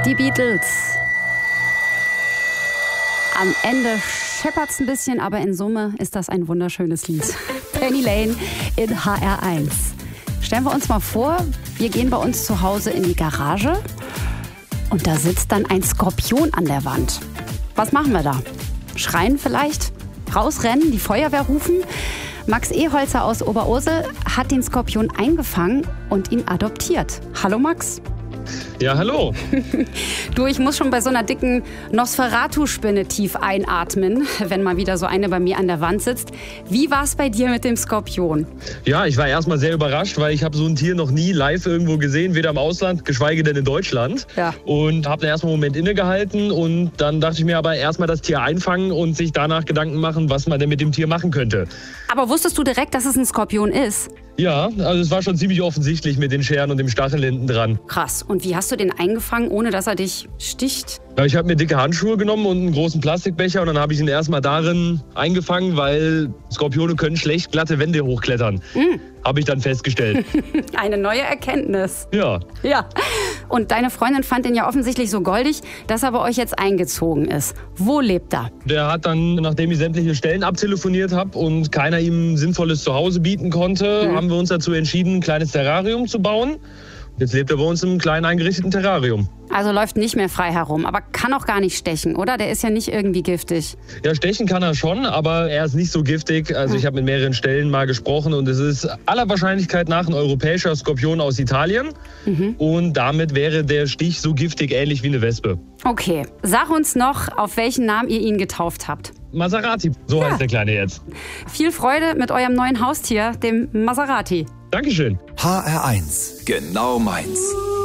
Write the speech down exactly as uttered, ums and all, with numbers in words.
Die Beatles. Am Ende scheppert's ein bisschen, aber in Summe ist das ein wunderschönes Lied. Penny Lane in H R eins. Stellen wir uns mal vor, wir gehen bei uns zu Hause in die Garage und da sitzt dann ein Skorpion an der Wand. Was machen wir da? Schreien vielleicht? Rausrennen? Die Feuerwehr rufen? Max Eholzer aus Oberursel hat den Skorpion eingefangen und ihn adoptiert. Hallo Max. Ja, hallo. Du, ich muss schon bei so einer dicken Nosferatu-Spinne tief einatmen, wenn mal wieder so eine bei mir an der Wand sitzt. Wie war es bei dir mit dem Skorpion? Ja, ich war erstmal sehr überrascht, weil ich habe so ein Tier noch nie live irgendwo gesehen, weder im Ausland, geschweige denn in Deutschland. Ja. Und habe dann erstmal einen Moment innegehalten und dann dachte ich mir aber erstmal das Tier einfangen und sich danach Gedanken machen, was man denn mit dem Tier machen könnte. Aber wusstest du direkt, dass es ein Skorpion ist? Ja, also es war schon ziemlich offensichtlich mit den Scheren und dem Stachel hinten dran. Krass. Und wie hast du den eingefangen, ohne dass er dich sticht? Ja, ich habe mir dicke Handschuhe genommen und einen großen Plastikbecher und dann habe ich ihn erstmal darin eingefangen, weil Skorpione können schlecht glatte Wände hochklettern. Mm. Habe ich dann festgestellt. Eine neue Erkenntnis. Ja. Ja. Und deine Freundin fand ihn ja offensichtlich so goldig, dass er bei euch jetzt eingezogen ist. Wo lebt er? Der hat dann, nachdem ich sämtliche Stellen abtelefoniert habe und keiner ihm ein sinnvolles Zuhause bieten konnte, mhm. haben wir uns dazu entschieden, ein kleines Terrarium zu bauen. Jetzt lebt er bei uns im kleinen eingerichteten Terrarium. Also läuft nicht mehr frei herum, aber kann auch gar nicht stechen, oder? Der ist ja nicht irgendwie giftig. Ja, stechen kann er schon, aber er ist nicht so giftig. Also ich habe mit mehreren Stellen mal gesprochen und es ist aller Wahrscheinlichkeit nach ein europäischer Skorpion aus Italien. Mhm. Und damit wäre der Stich so giftig ähnlich wie eine Wespe. Okay, sag uns noch, auf welchen Namen ihr ihn getauft habt. Maserati, so ja. heißt der Kleine jetzt. Viel Freude mit eurem neuen Haustier, dem Maserati. Dankeschön. H R eins, genau meins.